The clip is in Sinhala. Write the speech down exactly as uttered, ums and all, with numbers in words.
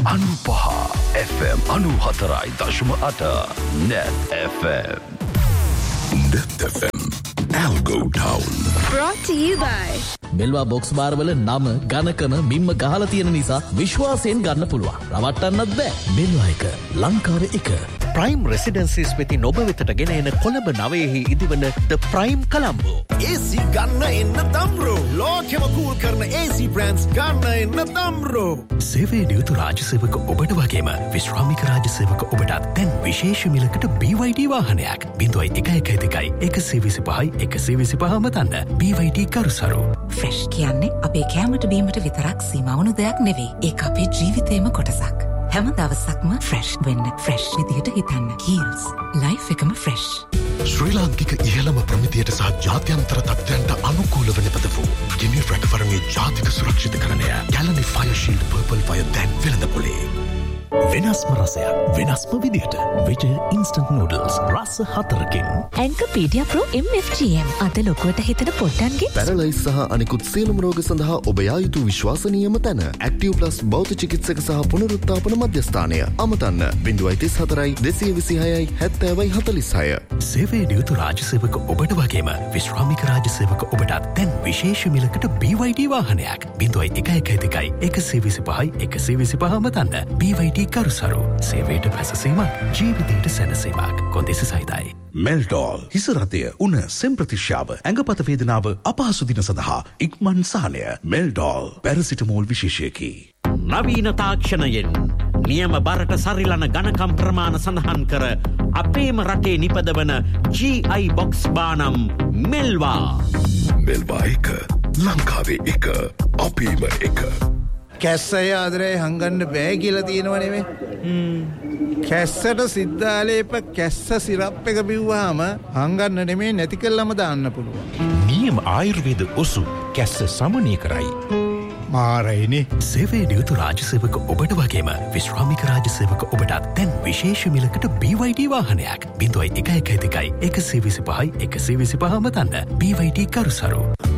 අනුපහ එෆ් එම් අනුහතරයි දශම අට Net F M. Net F M Algo Town. Brought to you by මෙල්වා box bar වල නම ගණකම බිම්ම ගහලා තියෙන නිසා විශ්වාසයෙන් ගන්න පුළුවන්. රවට්ටන්නත් බෑ. මෙල්වා එක ලංකාවේ එක. ප්‍රයිම් රෙසිඩෙන්සිස් වෙතින් ඔබ වෙතට ගෙන එන කොළඹ නවයෙහි ඉදිවන ද ප්‍රයිම් කොළඹෝ. A C ගන්න එන්න තම්රෝ. ලෝකෙම කූල් කරන A C බ්‍රෑන්ඩ්ස් ගන්න එන්න තම්රෝ. සේවයේ නියුතු රාජ්‍ය සේවක ඔබට වගේම විශ්‍රාමික රාජ්‍ය සේවක ඔබට දැන් විශේෂ මිලකට B Y D වාහනයක් බිංදුවයි එක එක දෙකයි එකසිය විසිපහයි එකසිය විසිපහ මතන්න B Y D කරුසරු. ෆ්‍රෙෂ් කියන්නේ අපේ කෑමට බීමට විතරක් සීමා වුණු දෙයක් නෙවෙයි. ඒක අපේ ජීවිතේම කොටසක්. හැම දවසක්ම ෆ්‍රෙෂ් වෙන්න ෆ්‍රෙෂ් විදියට හිතන්න. කීල්ස් ලයිෆ් එකම ෆ්‍රෙෂ්. ශ්‍රී ලාංකික ඉහළම ප්‍රමිතියට සහ ජාත්‍යන්තර තත්ත්වයන්ට අනුකූලව නිපදවූ ගිනි රැකවරණයේ ජාතික සුරක්ෂිතකරණය ගැලනි ෆයර් ෂීල්ඩ් පර්පල් ෆයර් දැන් වෙළඳපොලේ. වෙනස්ම රසයක් වෙනස්ම විදියට විජය ඉන්ස්ටන්ට් නූඩල්ස් රස හතරකින්. ඇන්කර් පීඩියා ප්‍රෝ එම් එෆ් ජී එම් අද ලොකුවට හිතන පොට්ටන්ගේ පැරලයිස් සහ අනිකුත් සියලුම රෝග සඳහා ඔබ යා යුතු විශ්වාසනීයම තැන ඇක්ටිව් ප්ලස් බෞද්ධ චිකිත්සක සහ පුනරුත්ථාපන මධ්‍යස්ථානය අමතන්න බිංදුවයි තිස් හතරයි දෙසිය විසිහයයි හැත්තෑවයි හතලිස් හය. සේවයේ නියුතු රාජ්‍ය සේවක ඔබට වගේම විශ්‍රාමික රාජ්‍ය සේවක ඔබට දැන් විශේෂ මිලකට B Y D වාහනයක් බිංදුවයි එක එක දෙකයි එකසිය විසිපහයි එකසිය විසිපහ මතන්න B Y D කරුසරු. සේවයට පැසසීමක් ජීවිතයට සැනසීමක්. කොන්දෙසි සහිතයි. මෙල්ඩෝල් හිසරතය උන සෙම්ප්‍රතිශ්‍යාව ඇඟපත වේදනාව අපහසු දින සඳහා ඉක්මන් සහනය. මෙල්ඩෝල් පැරසිටමෝල් විශේෂයකි. නවීන තාක්ෂණයෙන් නියම බරට සරිලන ගණකම් ප්‍රමාණ සඳහන් කර අපේම රටේ නිපදවන G I බොක්ස් බානම් මෙල්වා. මෙල්වා එක ලංකාවේ එක අපේම එක. කැස්සය ආදරේ හංගන්න බෑ කියලා තියෙනව නෙමෙයි. කැස්සට සිද්ධාලේප කැස්ස සිරප් එක බිව්වහම හංගන්න නෙමෙයි නැති කළාම දාන්න පුළුවන්. නියම ආයුර්වේද ඔසු කැස්ස සමනය කරයි. මාරයිනේ. සේවයේ නියුතු රාජ්‍ය සේවක ඔබට වගේම විශ්‍රාමික රාජ්‍ය සේවක ඔබට දැන් විශේෂ මිලකට B Y D වාහනයක් බිංදුවයි එක එක දෙකයි එකසිය විසිපහයි එකසිය විසිපහ මතන්න B Y D කරුසරු.